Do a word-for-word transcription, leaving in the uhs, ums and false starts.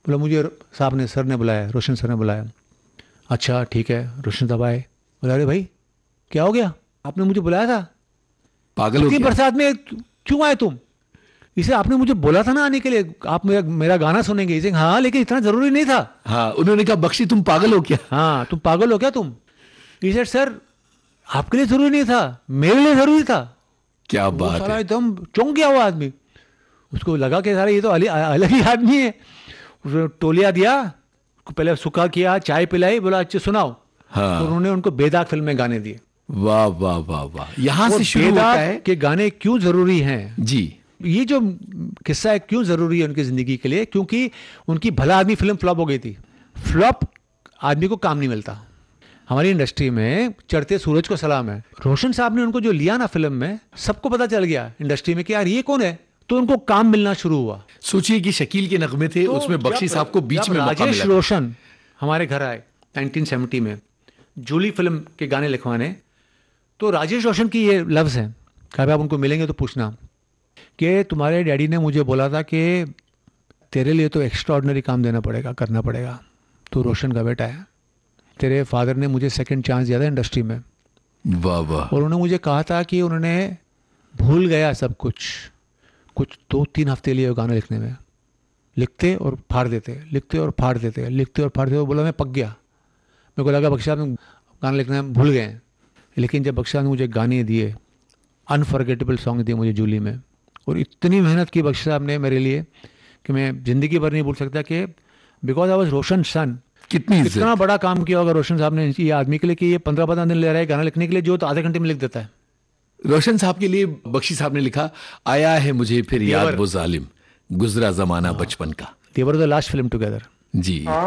बोला मुझे साहब ने सर ने बुलाया, रोशन सर ने बुलाया। अच्छा ठीक है, रोशन साहब आए। बोला अरे भाई क्या हो गया, आपने मुझे बुलाया था, पागल हो इतनी गया? बरसात में क्यों आए तुम? इसे आपने मुझे बोला था ना आने के लिए, आप मेरा मेरा गाना सुनेंगे। इसे हाँ लेकिन इतना जरूरी नहीं था। हाँ, उन्होंने कहा बख्शी तुम पागल हो क्या? हाँ तुम पागल हो क्या तुम? इसे सर आपके लिए जरूरी नहीं था, मेरे लिए जरूरी था। क्या वो बात सारा है। एकदम चौंक गया वो आदमी। उसको लगा कि सारा ये तो अलग अलग ही आदमी है। उसने टोलिया दिया, उसको पहले सुखा किया, चाय पिलाई, बोला अच्छा सुनाओ। तो हाँ, उन्होंने उनको बेदाग फिल्म में गाने दिए। वाह वाह वाह वाह, यहां और से शुरू होता बेदाग है। के गाने क्यों जरूरी हैं, जी। ये जो किस्सा है क्यों जरूरी है उनकी जिंदगी के लिए, क्योंकि उनकी भला आदमी फिल्म फ्लॉप हो गई थी। फ्लॉप आदमी को काम नहीं मिलता। हमारी इंडस्ट्री में चढ़ते सूरज को सलाम है। रोशन साहब ने उनको जो लिया ना फिल्म में, सबको पता चल गया इंडस्ट्री में कि यार ये कौन है, तो उनको काम मिलना शुरू हुआ। सोचिए कि शकील के नगमे थे, तो उसमें बख्शी जब- साहब को बीच जब में मौका राजेश मिला। रोशन हमारे घर आए नाइनटीन सेवेंटी में जूली फिल्म के गाने लिखवाने, तो राजेश रोशन की ये लफ्ज़ हैं, कभी आप उनको मिलेंगे तो पूछना कि तुम्हारे डैडी ने मुझे बोला था कि तेरे लिए तो एक्स्ट्रा ऑर्डिनरी काम देना पड़ेगा, करना पड़ेगा, तो रोशन का बेटा है, तेरे फादर ने मुझे सेकंड चांस दिया था इंडस्ट्री में, वाह वाह। और उन्होंने मुझे कहा था कि उन्होंने भूल गया सब कुछ, कुछ दो तीन हफ्ते लिए गाना लिखने में, लिखते और फाड़ देते, लिखते और फाड़ देते, लिखते और फाड़ देते। वो बोला मैं पक गया, मेरे को लगा बख्शा में गाना लिखना भूल गए हैं। लेकिन जब बख्शा ने मुझे गाने दिए, अनफॉरगेटेबल सॉन्ग दिए मुझे जूली में, और इतनी मेहनत की बख्शा साहब ने मेरे लिए कि मैं ज़िंदगी भर नहीं भूल सकता, कि बिकॉज आई वॉज रोशन सन। कितनी इतना इज्जत। बड़ा काम किया होगा रोशन साहब ने ये आदमी के लिए कि ये पंद्रह पंद्रह दिन ले रहा है गाना लिखने के लिए, जो तो आधे घंटे में लिख देता है। रोशन साहब के लिए बख्शी साहब ने लिखा, आया है मुझे फिर याद देवर। वो जालिम, गुजरा जमाना बचपन का। दे were the last film together. Ji.